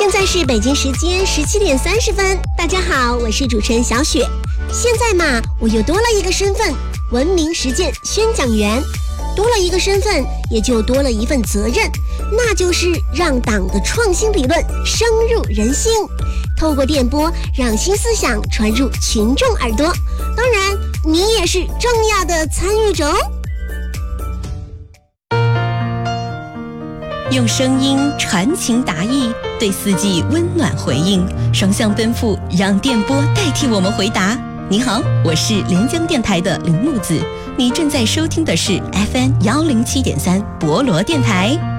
现在是北京时间17:30，大家好，我是主持人小雪。现在嘛，我又多了一个身份，文明实践宣讲员。多了一个身份，也就多了一份责任，那就是让党的创新理论深入人心，透过电波让新思想传入群众耳朵。当然，你也是重要的参与者哦。 用声音传情达意，对四季温暖回应，双向奔赴，让电波代替我们回答。你好，我是连江电台的林木子，你正在收听的是 FM107.3博罗电台。